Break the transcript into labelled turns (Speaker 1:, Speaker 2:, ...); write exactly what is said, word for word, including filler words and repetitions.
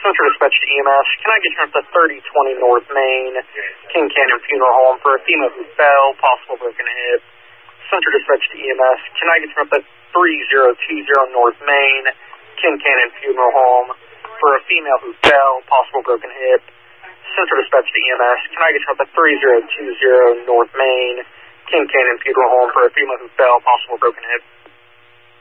Speaker 1: Central Dispatch to E M S. Can I get you up to thirty twenty North Main, King Canyon Funeral Home for a female who fell, possible broken hip. Central Dispatch to E M S. Can I get you up to three zero two zero North Main, King Canyon Funeral Home for a female who fell, possible broken hip. Central Dispatch to E M S. Can I get you up to three zero two zero North Main, King Canyon Funeral Home for a female who fell, possible broken hip.